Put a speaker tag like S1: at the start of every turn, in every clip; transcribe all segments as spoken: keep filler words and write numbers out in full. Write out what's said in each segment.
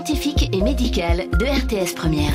S1: Scientifique et médicale de R T S Première.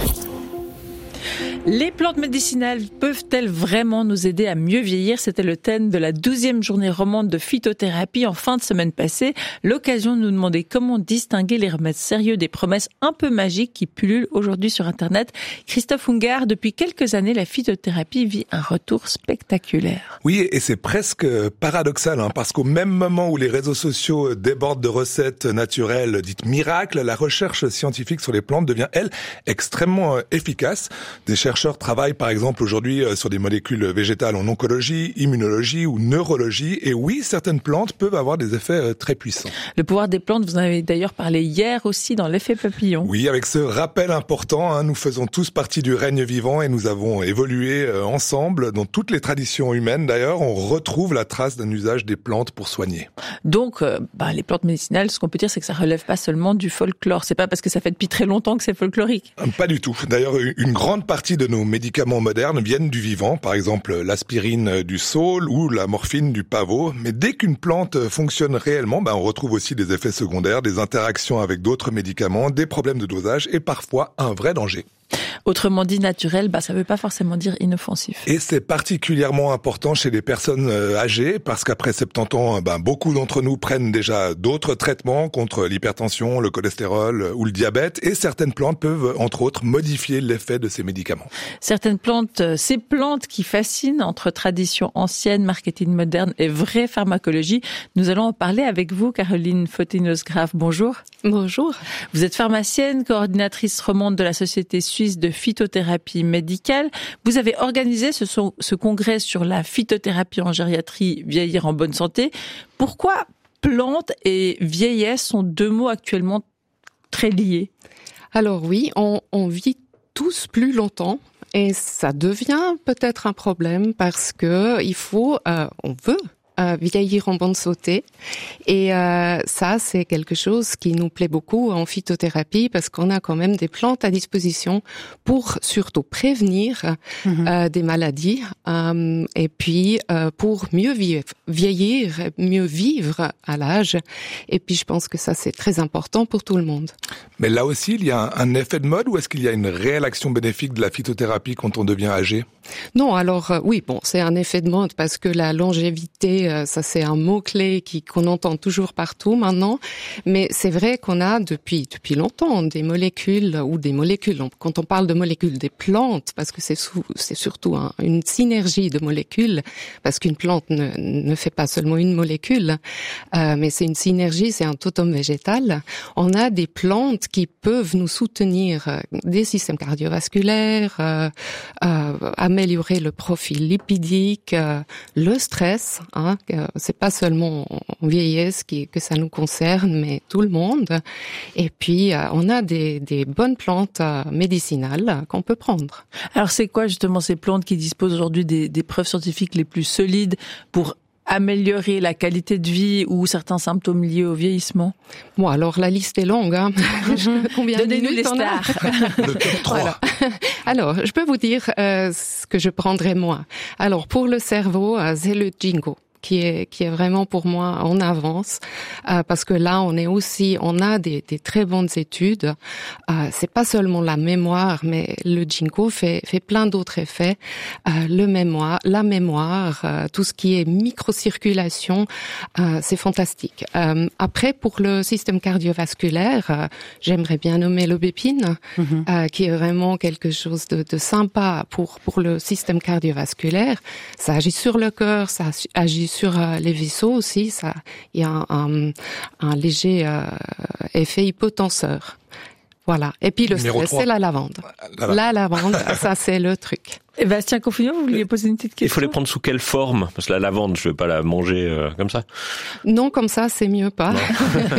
S2: Les plantes médicinales peuvent-elles vraiment nous aider à mieux vieillir ? C'était le thème de la douzième journée romande de phytothérapie en fin de semaine passée. L'occasion de nous demander comment distinguer les remèdes sérieux des promesses un peu magiques qui pullulent aujourd'hui sur Internet. Christophe Ungard, depuis quelques années, la phytothérapie vit un retour spectaculaire.
S3: Oui, et c'est presque paradoxal, hein, parce qu'au même moment où les réseaux sociaux débordent de recettes naturelles dites miracles, la recherche scientifique sur les plantes devient, elle, extrêmement efficace. Des chercheurs travaillent par exemple aujourd'hui sur des molécules végétales en oncologie, immunologie ou neurologie. Et oui, certaines plantes peuvent avoir des effets très puissants.
S2: Le pouvoir des plantes, vous en avez d'ailleurs parlé hier aussi dans l'effet papillon.
S3: Oui, avec ce rappel important, hein, nous faisons tous partie du règne vivant et nous avons évolué ensemble. Dans toutes les traditions humaines d'ailleurs, on retrouve la trace d'un usage des plantes pour soigner.
S2: Donc, euh, bah, les plantes médicinales, ce qu'on peut dire, c'est que ça relève pas seulement du folklore. C'est pas parce que ça fait depuis très longtemps que c'est folklorique.
S3: Pas du tout. D'ailleurs, une grande partie de nos médicaments modernes viennent du vivant, par exemple l'aspirine du saule ou la morphine du pavot. Mais dès qu'une plante fonctionne réellement, ben on retrouve aussi des effets secondaires, des interactions avec d'autres médicaments, des problèmes de dosage et parfois un vrai danger.
S2: Autrement dit, naturel, bah, ça ne veut pas forcément dire inoffensif.
S3: Et c'est particulièrement important chez les personnes âgées, parce qu'après soixante-dix ans, ben, beaucoup d'entre nous prennent déjà d'autres traitements contre l'hypertension, le cholestérol ou le diabète, et certaines plantes peuvent, entre autres, modifier l'effet de ces médicaments.
S2: Certaines plantes, ces plantes qui fascinent entre tradition ancienne, marketing moderne et vraie pharmacologie, nous allons en parler avec vous, Caroline Photinos-Graf. Bonjour.
S4: Bonjour.
S2: Vous êtes pharmacienne, coordinatrice romande de la Société suisse de phytothérapie médicale. Vous avez organisé ce, ce congrès sur la phytothérapie en gériatrie, vieillir en bonne santé. Pourquoi plantes et vieillesse sont deux mots actuellement très liés ?
S4: Alors oui, on, on vit tous plus longtemps et ça devient peut-être un problème parce que il faut, euh, on veut Euh, vieillir en bonne santé. Et euh, ça, c'est quelque chose qui nous plaît beaucoup en phytothérapie parce qu'on a quand même des plantes à disposition pour surtout prévenir mmh. euh, des maladies euh, et puis euh, pour mieux vivre, vieillir, mieux vivre à l'âge. Et puis, je pense que ça, c'est très important pour tout le monde.
S3: Mais là aussi, il y a un, un effet de mode ou est-ce qu'il y a une réelle action bénéfique de la phytothérapie quand on devient âgé ?
S4: Non, alors euh, oui, bon, c'est un effet de mode parce que la longévité, euh, ça c'est un mot-clé qui, qu'on entend toujours partout maintenant, mais c'est vrai qu'on a depuis depuis longtemps des molécules ou des molécules, quand on parle de molécules des plantes, parce que c'est, sous, c'est surtout un, une synergie de molécules, parce qu'une plante ne, ne fait pas seulement une molécule, euh, mais c'est une synergie, c'est un totem végétal. On a des plantes qui peuvent nous soutenir euh, des systèmes cardiovasculaires, euh, euh, améliorer le profil lipidique, euh, le stress, hein, euh, c'est pas seulement en vieillesse qui, que ça nous concerne, mais tout le monde. Et puis, euh, on a des, des bonnes plantes euh, médicinales euh, qu'on peut prendre.
S2: Alors, c'est quoi justement ces plantes qui disposent aujourd'hui des, des preuves scientifiques les plus solides pour améliorer la qualité de vie ou certains symptômes liés au vieillissement ?
S4: Bon, alors la liste est longue. Hein.
S2: Combien Donnez-nous les stars.
S3: Le top trois.
S4: Voilà. Alors, je peux vous dire euh, ce que je prendrais moi. Alors, pour le cerveau, euh, c'est le ginkgo. qui est qui est vraiment pour moi en avance euh, parce que là on est aussi on a des des très bonnes études. Euh, c'est pas seulement la mémoire, mais le ginkgo fait fait plein d'autres effets. Euh, le mémoire, la mémoire, euh, tout ce qui est microcirculation, euh, c'est fantastique. Euh, après pour le système cardiovasculaire, euh, j'aimerais bien nommer l'aubépine, mm-hmm. euh, qui est vraiment quelque chose de, de sympa pour pour le système cardiovasculaire. Ça agit sur le cœur, ça agit sur euh, les vaisseaux aussi, ça, il y a un, un, un léger euh, effet hypotenseur. Voilà. Et puis le stress, c'est la lavande. La, la lavande, ça c'est le truc.
S2: Et Bastien Confignon, vous vouliez poser une petite question ?
S5: Il faut les prendre sous quelle forme ? Parce que la lavande, je ne vais pas la manger euh, comme ça.
S4: Non, comme ça, c'est mieux pas. Non.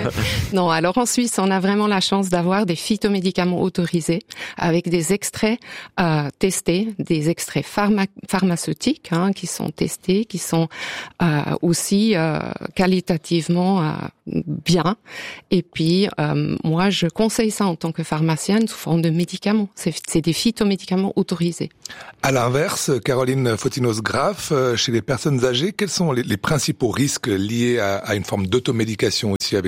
S4: Non, alors en Suisse, on a vraiment la chance d'avoir des phytomédicaments autorisés avec des extraits euh, testés, des extraits pharma- pharmaceutiques hein, qui sont testés, qui sont euh, aussi euh, qualitativement euh, bien. Et puis, euh, moi, je conseille ça en tant que pharmacienne sous forme de médicaments. C'est, c'est des phytomédicaments autorisés.
S3: À l'inverse, Caroline Photinos-Graf, chez les personnes âgées, quels sont les, les principaux risques liés à, à une forme d'automédication aussi avec les plantes ?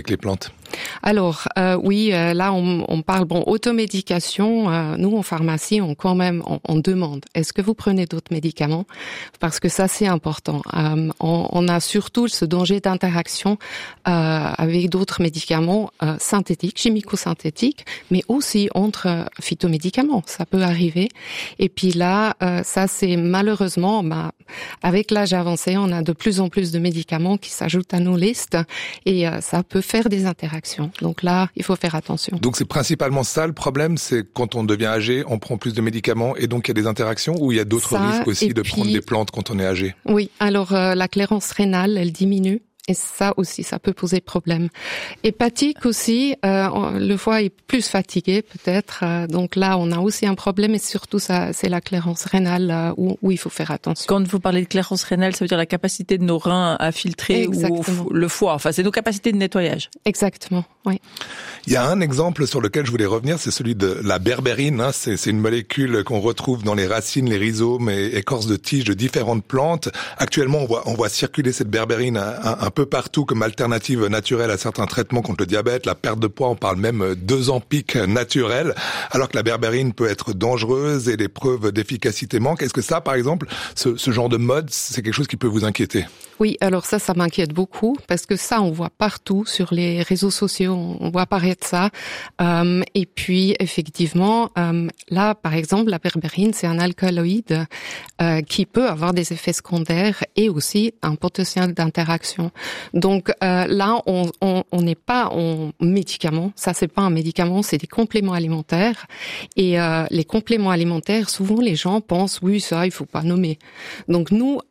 S4: Alors euh, oui, euh, là on, on parle bon automédication. Euh, nous en pharmacie, on quand même on, on demande est-ce que vous prenez d'autres médicaments, parce que ça c'est important. Euh, on, on a surtout ce danger d'interaction euh, avec d'autres médicaments euh, synthétiques, chimico-synthétiques, mais aussi entre phytomédicaments. Ça peut arriver. Et puis là, euh, ça c'est malheureusement, bah, avec l'âge avancé, on a de plus en plus de médicaments qui s'ajoutent à nos listes et euh, ça peut faire des interactions. Donc là, il faut faire attention.
S3: Donc c'est principalement ça le problème, c'est quand on devient âgé, on prend plus de médicaments et donc il y a des interactions, ou il y a d'autres ça, risques aussi de puis, prendre des plantes quand on est âgé?
S4: Oui, alors euh, la clairance rénale, elle diminue. Et ça aussi, ça peut poser problème. Hépatique aussi, euh, le foie est plus fatigué peut-être. Euh, donc là, on a aussi un problème et surtout, ça, c'est la clairance rénale euh, où, où il faut faire attention.
S2: Quand vous parlez de clairance rénale, ça veut dire la capacité de nos reins à filtrer ou le foie. Enfin, c'est nos capacités de nettoyage.
S4: Exactement, oui.
S3: Il y a un exemple sur lequel je voulais revenir, c'est celui de la berbérine. Hein. C'est, c'est une molécule qu'on retrouve dans les racines, les rhizomes et écorces de tiges de différentes plantes. Actuellement, on voit, on voit circuler cette berbérine un, un, un peu partout comme alternative naturelle à certains traitements contre le diabète, la perte de poids. On parle même d'Ozempic naturel, alors que la berbérine peut être dangereuse et les preuves d'efficacité manquent. Est-ce que ça, par exemple, ce, ce genre de mode, c'est quelque chose qui peut vous inquiéter?
S4: Oui, alors ça, ça m'inquiète beaucoup parce que ça, on voit partout sur les réseaux sociaux, on voit apparaître ça. Euh, et puis, effectivement, euh, là, par exemple, la berbérine, c'est un alcaloïde euh, qui peut avoir des effets secondaires et aussi un potentiel d'interaction. Donc euh, là, on on on n'est pas en médicament. Ça, c'est pas un médicament, c'est des compléments alimentaires. Et euh, les compléments alimentaires, souvent, les gens pensent, oui, ça, il faut pas nommer. Donc nous,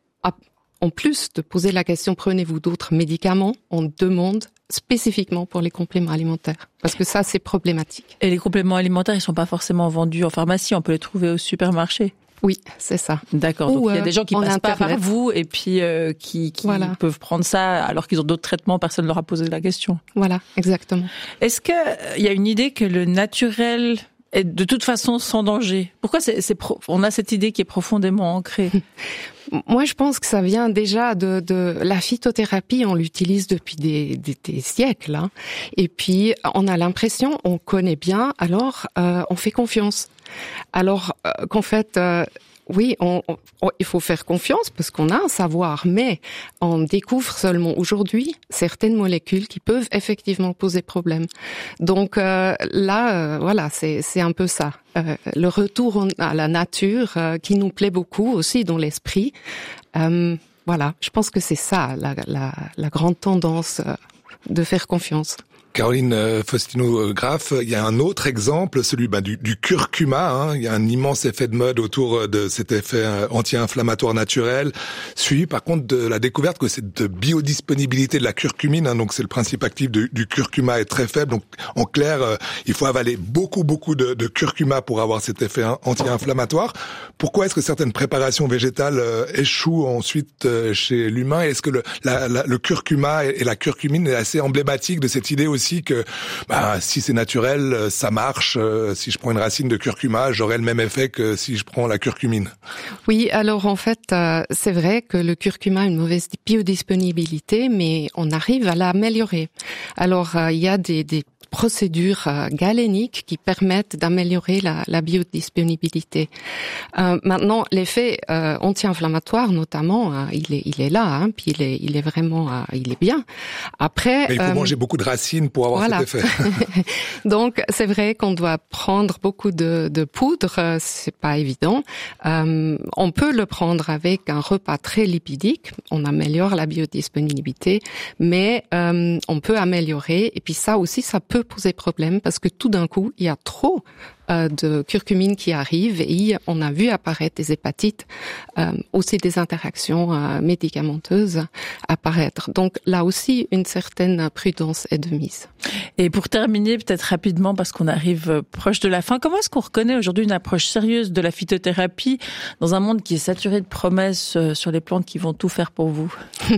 S4: en plus de poser la question, prenez-vous d'autres médicaments, on demande spécifiquement pour les compléments alimentaires. Parce que ça, c'est problématique.
S2: Et les compléments alimentaires, ils sont pas forcément vendus en pharmacie, on peut les trouver au supermarché.
S4: Oui, c'est ça.
S2: D'accord. Donc il y a des gens qui passent
S4: Internet.
S2: pas par vous et puis euh, qui, qui
S4: voilà.
S2: peuvent prendre ça alors qu'ils ont d'autres traitements. Personne ne leur a posé la question.
S4: Voilà, exactement.
S2: Est-ce que il y a une idée que le naturel est de toute façon sans danger? Pourquoi c'est, c'est pro- on a cette idée qui est profondément ancrée?
S4: Moi, je pense que ça vient déjà de, de la phytothérapie. On l'utilise depuis des, des, des siècles, hein. Et puis on a l'impression, on connaît bien, alors euh, on fait confiance. Alors euh, qu'en fait, euh, oui, on, on, il faut faire confiance parce qu'on a un savoir, mais on découvre seulement aujourd'hui certaines molécules qui peuvent effectivement poser problème. Donc euh, là, euh, voilà, c'est, c'est un peu ça. Euh, le retour à la nature euh, qui nous plaît beaucoup aussi dans l'esprit. Euh, voilà, je pense que c'est ça la, la, la grande tendance euh, de faire confiance.
S3: Caroline euh, Faustino-Graff, il y a un autre exemple, celui bah, du, du curcuma. Hein. Il y a un immense effet de mode autour de cet effet euh, anti-inflammatoire naturel, suivi par contre de la découverte que cette biodisponibilité de la curcumine, hein, donc c'est le principe actif de, du curcuma, est très faible. Donc en clair, euh, il faut avaler beaucoup beaucoup de, de curcuma pour avoir cet effet hein, anti-inflammatoire. Pourquoi est-ce que certaines préparations végétales euh, échouent ensuite euh, chez l'humain? Est-ce que le, la, la, le curcuma et, et la curcumine est assez emblématique de cette idée aussi aussi que bah, si c'est naturel, ça marche. Euh, si je prends une racine de curcuma, j'aurai le même effet que si je prends la curcumine.
S4: Oui, alors en fait, euh, c'est vrai que le curcuma a une mauvaise biodisponibilité, mais on arrive à l'améliorer. Alors, euh, il y a des, des procédures euh, galéniques qui permettent d'améliorer la, la biodisponibilité. Euh, maintenant, l'effet euh, anti-inflammatoire, notamment, euh, il est, il est là, hein, puis il est, il est vraiment, euh, il est bien. Après,
S3: mais il faut
S4: euh,
S3: manger beaucoup de racines pour avoir
S4: voilà.
S3: cet effet.
S4: Donc, c'est vrai qu'on doit prendre beaucoup de, de poudre, euh, c'est pas évident. Euh, on peut le prendre avec un repas très lipidique, on améliore la biodisponibilité, mais euh, on peut améliorer. Et puis ça aussi, ça peut poser problème parce que tout d'un coup, il y a trop euh, de curcumine qui arrive et on a vu apparaître des hépatites, euh, aussi des interactions euh, médicamenteuses apparaître. Donc là aussi, une certaine prudence est de mise.
S2: Et pour terminer, peut-être rapidement, parce qu'on arrive proche de la fin, comment est-ce qu'on reconnaît aujourd'hui une approche sérieuse de la phytothérapie dans un monde qui est saturé de promesses sur les plantes qui vont tout faire pour vous?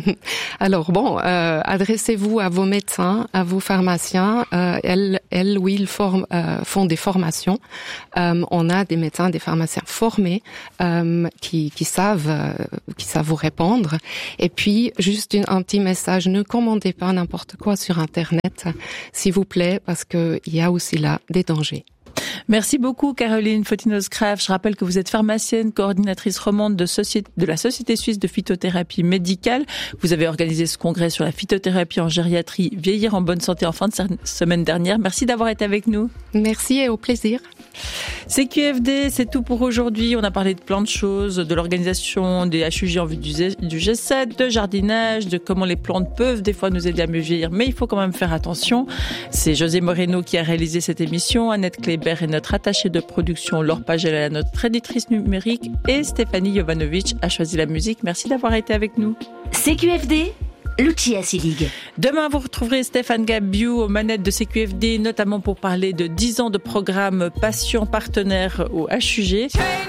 S4: Alors bon, euh, adressez-vous à vos médecins, à vos pharmaciens. Euh, elles, elles ou ils forment, euh, font des formations Euh, on a des médecins, des pharmaciens formés euh, qui, qui savent, euh, qui savent vous répondre. Et puis, juste une, un petit message, ne commandez pas n'importe quoi sur Internet, s'il vous plaît, parce que il y a aussi là des dangers.
S2: Merci beaucoup Caroline Fotinos-Graf. Je rappelle que vous êtes pharmacienne, coordinatrice romande de, société, de la Société suisse de phytothérapie médicale. Vous avez organisé ce congrès sur la phytothérapie en gériatrie, vieillir en bonne santé en fin de semaine dernière. Merci d'avoir été avec nous.
S4: Merci et au plaisir.
S2: C Q F D, c'est tout pour aujourd'hui. On a parlé de plein de choses, de l'organisation des H U J en vue du G sept, de jardinage, de comment les plantes peuvent des fois nous aider à mieux vieillir, mais il faut quand même faire attention. C'est José Moreno qui a réalisé cette émission, Annette Kléber est notre attachée de production, Laure Pagel est notre éditrice numérique et Stéphanie Jovanovic a choisi la musique. Merci d'avoir été avec nous.
S1: C Q F D, Lucia Selig.
S2: Demain, vous retrouverez Stéphane Gabiou aux manettes de C Q F D, notamment pour parler de dix ans de programme patient partenaire au H U G.